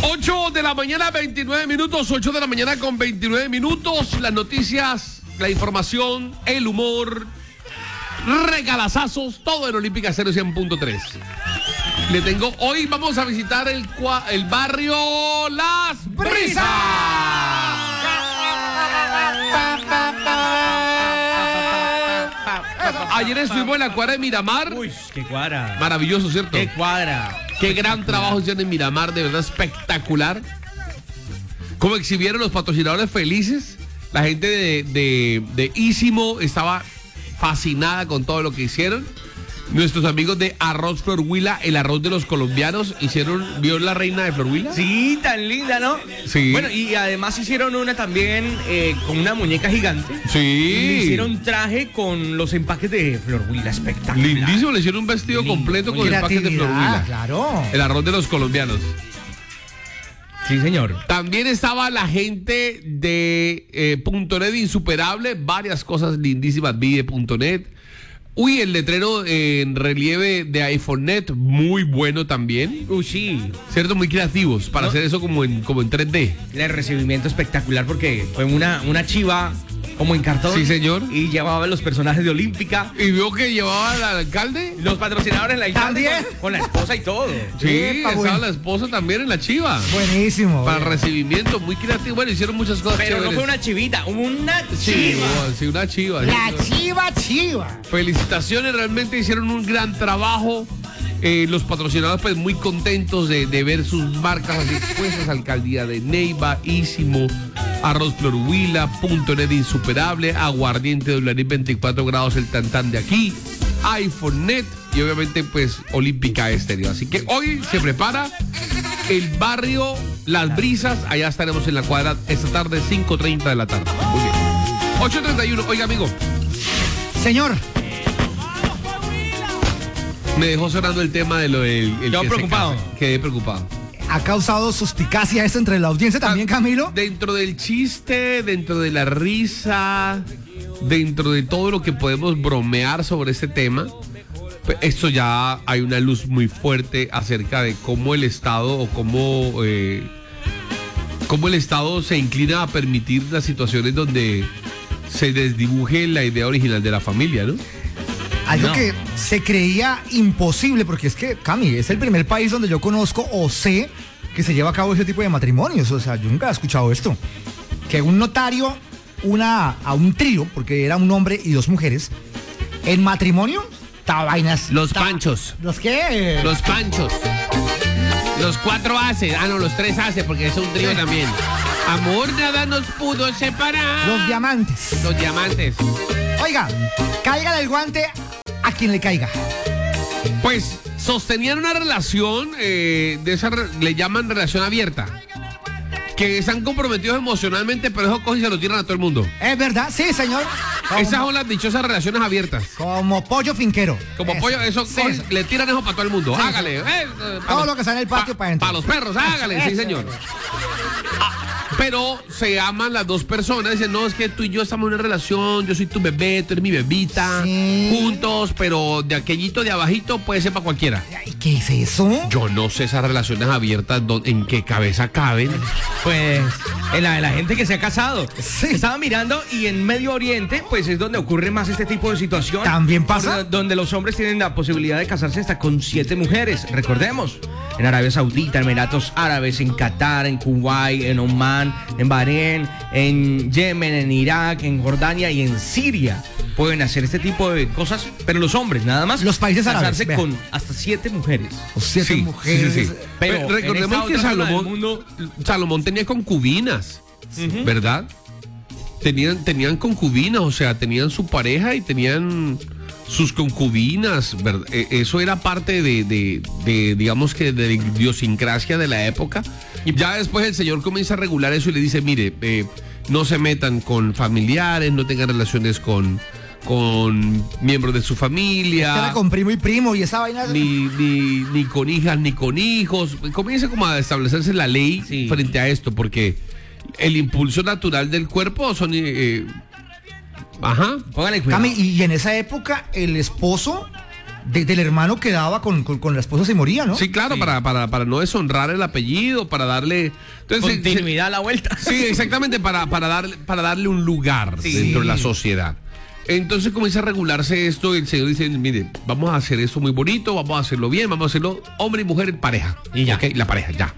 8 de la mañana, 29 minutos. 8 de la mañana con 29 minutos. Las noticias, la información, el humor, regalazazos, todo en Olímpica 100.3. Le tengo, hoy vamos a visitar el barrio Las Brisas. Ayer estuvimos en la cuadra de Miramar. Uy, qué cuadra. Maravilloso, ¿cierto? Qué cuadra. Qué gran trabajo hicieron en Miramar, de verdad espectacular. Como exhibieron los patrocinadores felices. La gente de Ísimo estaba fascinada con todo lo que hicieron. Nuestros amigos de Arroz Flor Huila, el arroz de los colombianos, ¿vio la reina de Flor Huila? Sí, tan linda, ¿no? Sí. Bueno, y además hicieron una también con una muñeca gigante. Sí. Le hicieron traje con los empaques de Flor Huila, espectacular. Lindísimo, le hicieron un vestido Lindo, completo con empaques de Flor Huila. Claro. El arroz de los colombianos. Sí, señor. También estaba la gente de .net Insuperable, varias cosas lindísimas, vi de .net. Uy, el letrero en relieve de iPhone.net, muy bueno también. Sí. Cierto, muy creativos para hacer eso como en 3D. El recibimiento espectacular porque fue una chiva como en cartón. Sí, señor. Y llevaba los personajes de Olímpica. ¿Y vio que llevaba al alcalde? Los patrocinadores, la alcalde ¿También? con la esposa y todo. Sí, Epa, estaba bueno. la esposa también en la chiva. Buenísimo. Para el recibimiento, muy creativo. Bueno, hicieron muchas cosas Pero chéveres. no fue una chivita, una Sí, chiva. sí, una chiva. La chiva. Felicitaciones, realmente hicieron un gran trabajo. Los patrocinadores pues muy contentos de ver sus marcas así expuestas. Alcaldía de Neiva, Ísimo, Arroz Flor Huila, .net Insuperable, Aguardiente Dolarín 24 grados el tantán de aquí, iPhone.net y obviamente pues Olímpica Estéreo. Así que hoy se prepara el barrio Las Brisas. Allá estaremos en la cuadra esta tarde, 5:30 de la tarde. Muy bien. 8:31. Oiga, amigo, Señor, me dejó sonando el tema de lo del... Quedó preocupado. Quedé preocupado. ha causado suspicacia esto entre la audiencia también, Camilo. Dentro del chiste, dentro de la risa, dentro de todo lo que podemos bromear sobre este tema, pues esto ya hay una luz muy fuerte acerca de cómo el Estado o cómo el Estado se inclina a permitir las situaciones donde se desdibuje la idea original de la familia, ¿no? Algo No. que se creía imposible, porque es que, Cami, es el primer país donde yo conozco o sé que se lleva a cabo ese tipo de matrimonios. O sea, yo nunca he escuchado esto. Que un notario a un trío, porque era un hombre y dos mujeres, en matrimonio, vainas. Los panchos. ¿Los qué? Los panchos. Los 4 hace. Ah, no, los 3 hace, porque es un trío también. Amor, nada nos pudo separar. Los diamantes. Los diamantes. Oiga, caiga el guante a quien le caiga. Pues sostenían una relación, le llaman relación abierta. Que están comprometidos emocionalmente, pero eso cogen y se lo tiran a todo el mundo. ¿Es verdad? Sí, señor. Esas son las dichosas relaciones abiertas. Como pollo finquero. Como pollo, eso Sí. cogen, le tiran eso para todo el mundo. Sí, Hágale. Todo lo que está en el patio para adentro. Para los perros, hágale, sí, Eso. señor. Pero se aman las dos personas. Dicen, no, es que tú y yo estamos en una relación. Yo soy tu bebé, tú eres mi bebita. Sí. Juntos, pero de aquellito de abajito puede ser para cualquiera. Ay, ¿qué es eso? Yo no sé esas relaciones abiertas en qué cabeza caben. Pues en la de la gente que se ha casado. Sí. Estaba mirando y en Medio Oriente, pues es donde ocurre más este tipo de situación. ¿También pasa? Donde los hombres tienen la posibilidad de casarse hasta con 7 mujeres. Recordemos, en Arabia Saudita, en Emiratos Árabes, en Qatar, en Kuwait, en Omán, en Bahrein, en Yemen, en Irak, en Jordania y en Siria. Pueden hacer este tipo de cosas, pero los hombres nada más. Los países árabes, casarse vea. con hasta 7 mujeres. O 7 mujeres. Sí. Pero Pero recordemos en esta que otra zona del Salomón tenía concubinas, ¿verdad? Tenían concubinas, o sea, tenían su pareja y tenían sus concubinas, ¿verdad? Eso era parte de digamos que de la idiosincrasia de la época. Y ya después el Señor comienza a regular eso y le dice, mire, no se metan con familiares, no tengan relaciones con miembros de su familia. Era con primo y primo y esa vaina. Ni con hijas ni con hijos. Comienza como a establecerse la ley Sí. frente a esto, porque el impulso natural del cuerpo son... ajá. Póngale cuidado. Cami, y en esa época el esposo del hermano que daba con la esposa se moría, ¿no? Sí, claro, Sí. para no deshonrar el apellido, para darle... Entonces, Continuidad a la vuelta. Sí, exactamente, para darle un lugar Sí. dentro de la sociedad. Entonces comienza a regularse esto y el señor dice, mire, vamos a hacer esto muy bonito, vamos a hacerlo bien, vamos a hacerlo hombre y mujer en pareja. Y ya. ¿Ok? La pareja, ya.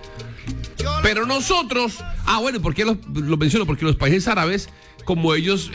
Pero nosotros, bueno, ¿por qué lo menciono? Porque los países árabes, como ellos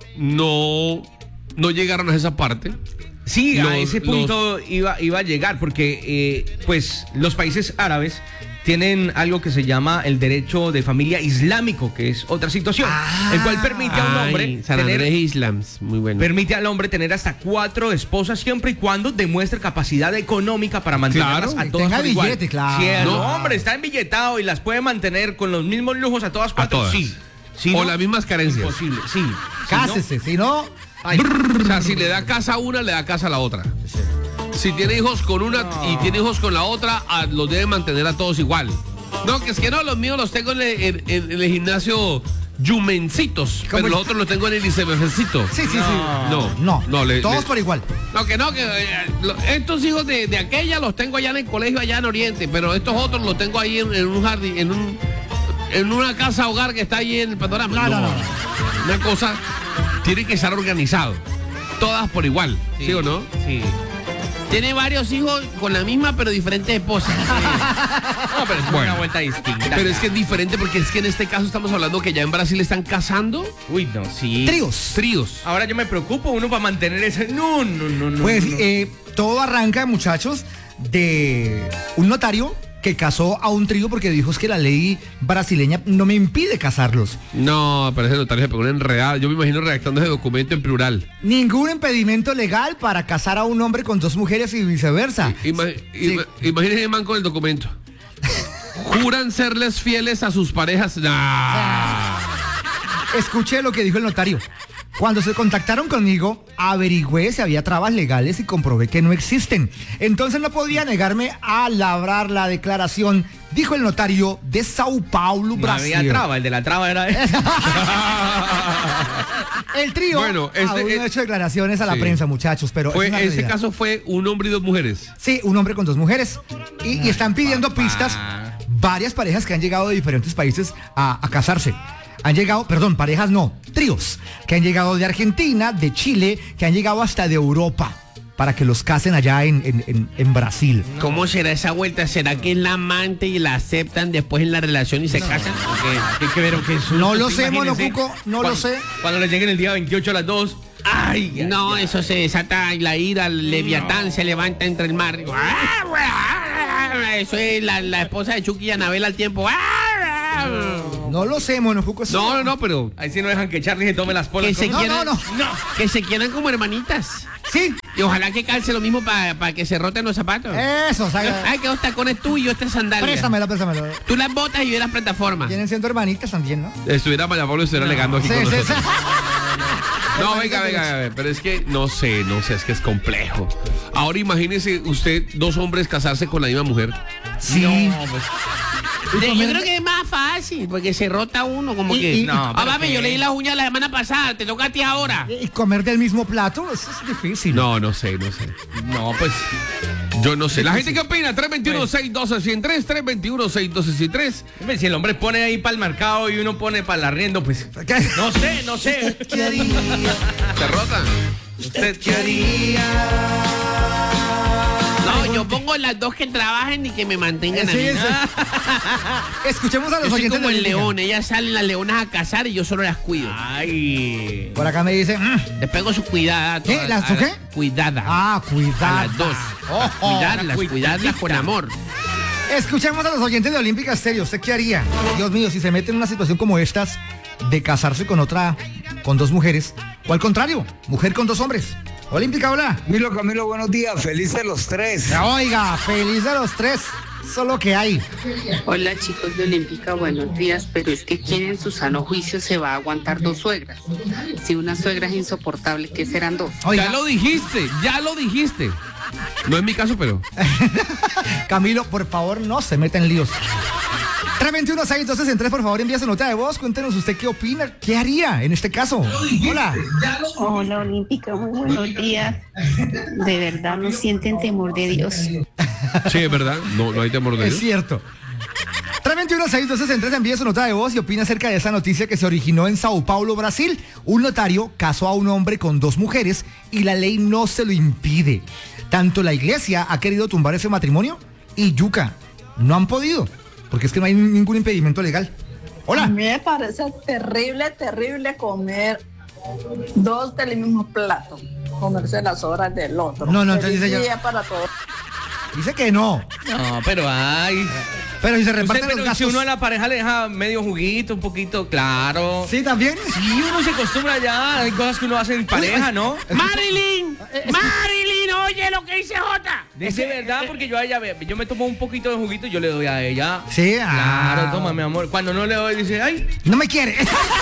no llegaron a esa parte. Sí, a Los- ese punto iba a llegar, porque pues los países árabes tienen algo que se llama el derecho de familia islámico, que es otra situación, el cual permite a un hombre permite al hombre tener hasta 4 esposas siempre y cuando demuestre capacidad económica para mantenerlas Claro. a todas Tenga por igual. billete, claro. Si el No. hombre está embilletado y las puede mantener con los mismos lujos a todas 4, todas. sí. Si O no, las mismas carencias. imposible, sí. Cásese, si no... Ay, O sea, si le da casa a una, le da casa a la otra. Si tiene hijos con una y tiene hijos con la otra, los debe mantener a todos igual. No, que es que no, los míos los tengo en el gimnasio Yumencitos, pero los otros los tengo en el ICBFcito. Sí, sí, sí. No, Todos por igual. No, que estos hijos de aquella los tengo allá en el colegio, allá en Oriente, pero estos otros los tengo ahí en un jardín, en una casa hogar que está ahí en el panorama. No. Una cosa tiene que estar organizado. Todas por igual, ¿sí o no? Sí. Tiene varios hijos con la misma pero diferentes esposas. No, pero es Bueno. una vuelta distinta. Pero es que es diferente porque es que en este caso estamos hablando que ya en Brasil están casando Uy, no, sí. Tríos. Ahora yo me preocupo, uno para mantener ese. No. Pues no. todo arranca, muchachos, de un notario que casó a un trío porque dijo es que la ley brasileña no me impide casarlos. No, pero ese notario se pegó una enredada. Yo me imagino redactando ese documento en plural. Ningún impedimento legal para casar a un hombre con 2 mujeres y viceversa. Imagínese, man, con el documento. Juran serles fieles a sus parejas. Nah. Escuché lo que dijo el notario. Cuando se contactaron conmigo, averigüé si había trabas legales y comprobé que no existen. Entonces no podía negarme a labrar la declaración, dijo el notario de Sao Paulo, No Brasil. había traba, el de la traba era. El trío Bueno, aún no ha hecho declaraciones a la sí. prensa, muchachos, pero es una Este realidad. caso fue un hombre y 2 mujeres. Sí, un hombre con 2 mujeres. Y están pidiendo pistas varias parejas que han llegado de diferentes países a casarse. Han llegado, perdón, parejas no, tríos, que han llegado de Argentina, de Chile, que han llegado hasta de Europa, para que los casen allá en Brasil. ¿Cómo será esa vuelta? ¿Será que es la amante y la aceptan después en la relación y se casan? Hay que ver qué susto, No lo sé, imagínense. Monocuco, no lo sé. Cuando les lleguen el día 28 a las 2. Ay, No, eso se desata la ira, el leviatán se levanta entre el mar. Eso es la esposa de Chucky y Anabel al tiempo. No lo sé, Monocuco. No, pero Ahí sí no dejan que Charlie se tome las polas. Que se No, quieran, no. que se quieran como hermanitas. Sí, Y ojalá que calce lo mismo para que se roten los zapatos. eso, o sea, Ay, que dos tacones tú y yo estas sandalias. préstamela. Tú las botas y yo las plataformas. Vienen siendo hermanitas también, ¿no? estuviera Maya Pablo estuviera alegando aquí Sí, con sí, nosotros. sí. No, venga, a ver, pero es que no sé, es que es complejo. Ahora imagínese usted 2 hombres casarse con la misma mujer. Sí. Yo creo que es más fácil, porque se rota uno, como Y- que. y- No, pero papi, ¿qué? yo leí las uñas la semana pasada, te toca a ti ahora. Y comer del mismo plato, eso es difícil. No sé. No, pues. Yo no sé. ¿La gente qué opina? 321-612-103, 321-612-103. Hombre, si el hombre pone ahí para el mercado y uno pone para el arriendo, pues. ¿Qué? No sé. ¿Se rotan? ¿Usted qué haría? No, yo pongo las dos que trabajen y que me mantengan a Sí, mí. sí. Escuchemos a los Yo soy oyentes como de el Olímpica. león, ellas salen las leonas a cazar y yo solo las cuido. Ay. Por acá me dice, Les pego su cuidada. a ¿Qué? todas, ¿Las a- qué? Cuidada. cuidado. A las dos. Cuidarlas con amor. Escuchemos a los oyentes de Olímpica Estéreo. ¿Usted qué haría? Dios mío, si se mete en una situación como estas de casarse con 2 mujeres, o al contrario, mujer con 2 hombres. Olímpica, hola. Camilo, buenos días. Felices los 3. Oiga, feliz de los 3. Solo que hay. Hola chicos de Olímpica, buenos días, pero es que ¿quién en su sano juicio se va a aguantar 2 suegras? Si una suegra es insoportable, ¿qué serán 2? Oiga, Ya lo dijiste. No es mi caso, pero. Camilo, por favor, no se meta en líos. 321-612-63, por favor, envía su nota de voz. Cuéntenos usted qué opina, qué haría en este caso. Hola. Hola, Olímpica, muy buenos días. De verdad no sienten temor de Dios. Sí, es verdad. No hay temor de Es Dios. cierto. 321-612-63, envía su nota de voz y opina acerca de esa noticia que se originó en Sao Paulo, Brasil. Un notario casó a un hombre con 2 mujeres y la ley no se lo impide. Tanto la iglesia ha querido tumbar ese matrimonio y yuca, no han podido, porque es que no hay ningún impedimento legal. A Hola. mí me parece terrible comer 2 del mismo plato, comerse las horas del otro. No, entonces Feliz dice ya- día para todos. Dice que no, No, pero ay. pero si se reparten los Pero gastos. si uno a la pareja le deja medio juguito, un poquito, claro. Sí, también. Sí, uno se acostumbra ya. Hay cosas que uno hace en pareja, ¿no? Marilyn, oye lo que dice Jota. Es de verdad, porque yo a ella, yo me tomo un poquito de juguito y yo le doy a ella. Sí, Claro, toma, mi amor. Cuando no le doy, dice, ay. No me quiere.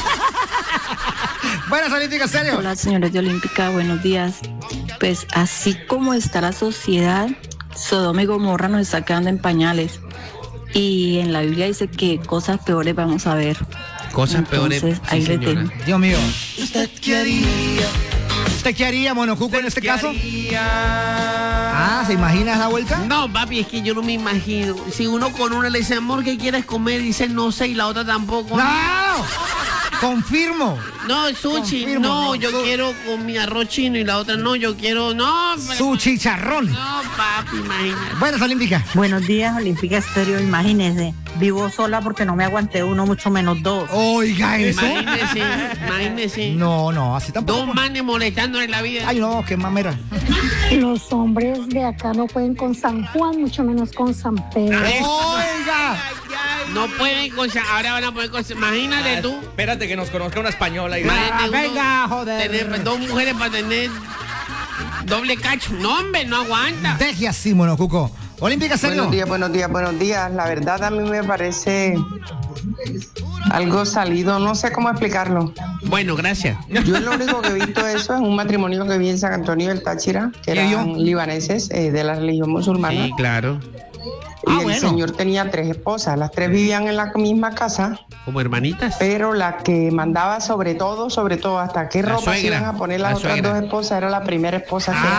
Buenas, Olímpica, serio. Hola, señores de Olímpica, buenos días. Pues así como está la sociedad, Sodoma y Gomorra nos está quedando en pañales. Y en la Biblia dice que cosas peores vamos a ver. Cosas peores. Entonces, ahí le tengo. Dios mío. ¿Usted qué haría, Monocuco, en este caso? Ah, ¿se imagina esa vuelta? No, papi, es que yo no me imagino. Si uno con una le dice, amor, ¿qué quieres comer? Dice, no sé, y la otra tampoco. ¡No! Confirmo. No, sushi, Confirmo, no, no, yo su- quiero con mi arroz chino y la otra no, yo quiero, no. Su chicharrón. No, papi, imagínate. Buenas, Olímpica. Buenos días, Olímpica Estéreo. Imagínese, vivo sola porque no me aguanté uno, mucho menos 2. Oiga, eso. Imagínese. No, así tampoco. 2 manes molestando en la vida. Ay, no, qué mamera. Los hombres de acá no pueden con San Juan, mucho menos con San Pedro. Oiga. No pueden ahora van a poder imagínate tú. Espérate que nos conozca una española. Y... Imagínate uno venga, joder. tener 2 mujeres para tener doble cacho. No, hombre, no aguanta. Deje así, Monocuco. Olímpica, serio. Buenos días. La verdad a mí me parece algo salido, no sé cómo explicarlo. Bueno, gracias. Yo lo único que he visto eso es un matrimonio que vi en San Antonio del Táchira, que ¿Qué vio? eran libaneses de la religión musulmana. Sí, claro. Y el señor tenía 3 esposas, las 3 vivían en la misma casa, Como hermanitas. pero la que mandaba sobre todo, hasta qué La ropa se suegra, iban a poner la las otras suegra. 2 esposas, era la primera esposa que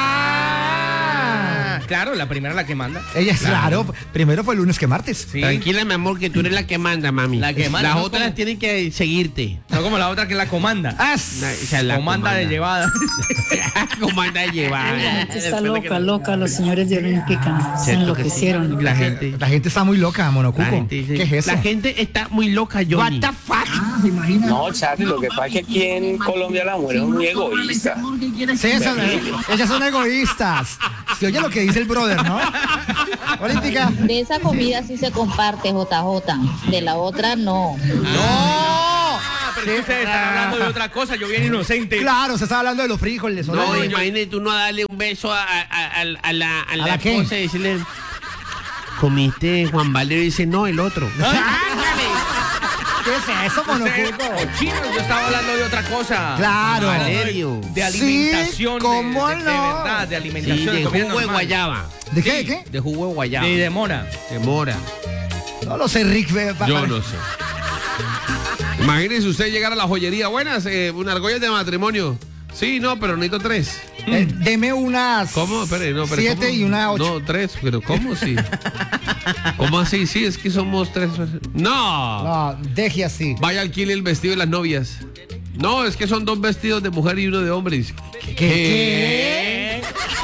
Ah, claro, la primera la que manda. Ella es claro. Primero fue lunes que martes. Sí. Tranquila, mi amor, que tú eres la que manda, mami. La que manda, Las no otras como- tienen que seguirte. No como la otra que la comanda. Ah, O sea, la comanda de llevada. comanda de llevar. Está loca, los señores de Olímpica. Se enloquecieron. La gente. La gente está muy loca, Monocuco. La gente dice- ¿Qué es eso? La gente está muy loca, What Johnny. the fuck? No, Charlie, lo que pasa es que aquí en Colombia la mujer es muy egoísta. Sí, ellas son egoístas. Si oye lo que dice el brother, ¿no? Olímpica. De esa comida sí se comparte, JJ. De la otra no. ¡No! Pero es que ustedes están hablando de otra cosa, yo bien inocente. Claro, se está hablando de los frijoles. No, ¿no? imagínate tú no darle un beso a la la qué? esposa y decirle, comiste Juan Valero y dice, no, el otro. ¿Qué es eso, Monocuco? Chinos, yo estaba hablando de otra cosa. Claro. Valerio. De alimentación. Sí, ¿cómo de no? verdad, de Sí, alimentación. de comida jugo de normal. guayaba. ¿De qué? Sí. ¿De qué? De jugo de guayaba. De mora. De mora. No lo sé, Rick. Yo no sé. Imagínese usted llegar a la joyería. Buenas, una argolla de matrimonio. Sí, no, pero necesito 3. Deme unas. ¿Cómo? Espere, no, pero 7 ¿cómo? y una 8. No, 3, pero ¿cómo sí? ¿Cómo así? Sí, es que somos 3. No. No, deje así. Vaya, alquile el vestido de las novias. No, es que son 2 vestidos de mujer y uno de hombre. ¿Qué?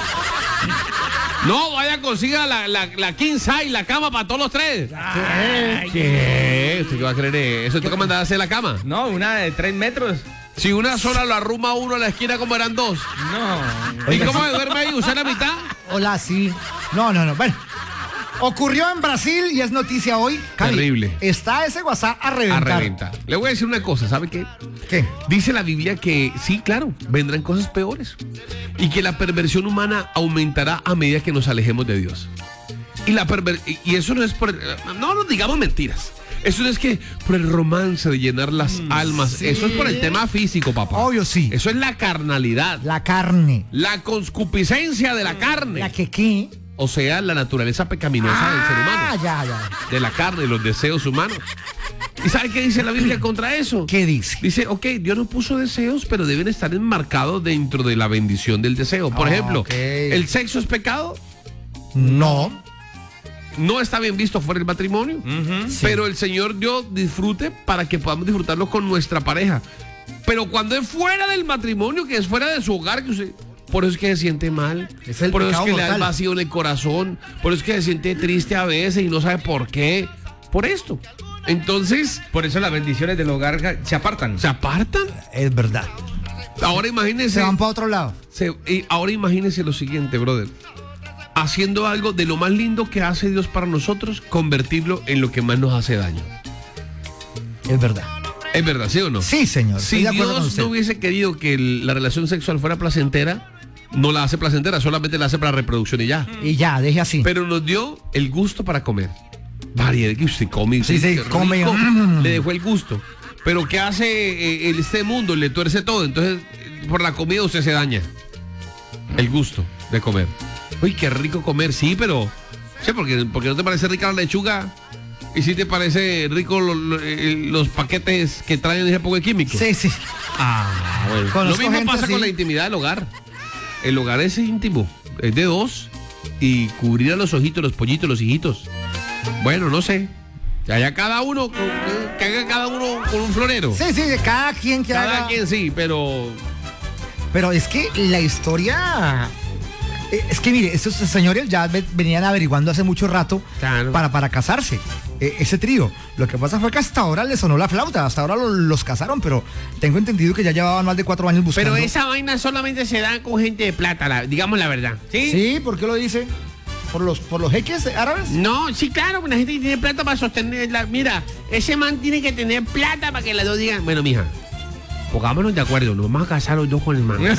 No, vaya, consiga la king size, la cama para todos los 3. ¿Qué? ¿Usted qué va a creer eso? ¿Tú qué mandás a hacer la cama? No, una de 3 metros. Si una sola lo arruma uno a la esquina, como eran 2. No. ¿Y cómo se duerme ahí? ¿Usted la mitad? Hola, sí. No. Bueno. Ocurrió en Brasil y es noticia hoy. Cali, Terrible. Está ese WhatsApp a A reventar. reventar. Le voy a decir una cosa, ¿sabe qué? ¿Qué? Dice la Biblia que sí, claro, vendrán cosas peores. Y que la perversión humana aumentará a medida que nos alejemos de Dios. Y eso no es por... No nos digamos mentiras. Eso no es que por el romance de llenar las almas. sí. Eso es por el tema físico, papá. Obvio, sí. Eso es la carnalidad. La carne. La concupiscencia de la carne. La que qué. o sea, la naturaleza pecaminosa del ser humano, ya. de la carne, los deseos humanos. ¿Y sabe qué dice la Biblia contra eso? ¿Qué dice? Dice, ok, Dios no puso deseos, pero deben estar enmarcados dentro de la bendición del deseo. Por ejemplo, ok. ¿el sexo es pecado? No. No está bien visto fuera del matrimonio, pero el Señor dio disfrute para que podamos disfrutarlo con nuestra pareja. Pero cuando es fuera del matrimonio, que es fuera de su hogar, que usted, por eso es que se siente mal, Es el por eso es pecado que le da el mortal. vacío en el corazón, por eso es que se siente triste a veces y no sabe por qué. Por esto. Entonces, Por eso las bendiciones del hogar se apartan. ¿se apartan? Es verdad. Ahora imagínense. Se van para otro lado. Y ahora imagínense lo siguiente, brother. Haciendo algo de lo más lindo que hace Dios para nosotros, convertirlo en lo que más nos hace daño. Es verdad. ¿Es verdad, sí o no? Sí, señor. Estoy Si de acuerdo con Dios usted. no hubiese querido que la relación sexual fuera placentera, no la hace placentera, solamente la hace para reproducción y ya. Y ya, deje así. Pero nos dio el gusto para comer. Variedad que usted come. Sí, qué come. rico. Le dejó el gusto. Pero ¿qué hace este mundo? Le tuerce todo. Entonces, por la comida usted se daña. El gusto de comer. Uy, qué rico comer, sí, pero... Sí, porque no te parece rica la lechuga. Y si te parece rico los paquetes que traen ese poco de químicos. Sí. Ah, bueno. Lo Conozco mismo gente pasa así. con la intimidad del hogar. El hogar es íntimo, es de dos. Y cubrir a los ojitos, los pollitos, los hijitos. Bueno, no sé. Que haya cada uno, que haga cada uno con un florero. Sí, cada quien que Cada haga. quien sí, pero... Pero es que la historia... Es que mire, estos señores ya venían averiguando hace mucho rato Claro. para casarse. Ese trío. Lo que pasa fue que hasta ahora les sonó la flauta. Hasta ahora los casaron, pero tengo entendido que ya llevaban más de 4 años buscando. Pero esa vaina solamente se da con gente de plata, digamos la verdad. Sí, ¿por qué lo dice? ¿Por los jeques árabes? No, sí, claro, la gente que tiene plata para sostenerla. Mira, ese man tiene que tener plata para que las dos digan, bueno, mija, pongámonos de acuerdo, nos vamos a casar los dos con el man. Sí.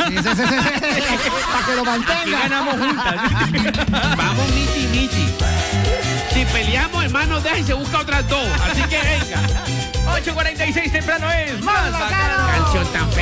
Para que lo mantenga. Ganamos juntas. Vamos, Michi. Si peleamos, hermano, deja y se busca otras dos. Así que venga. 8:46 temprano es más bacano. Canción tan fea.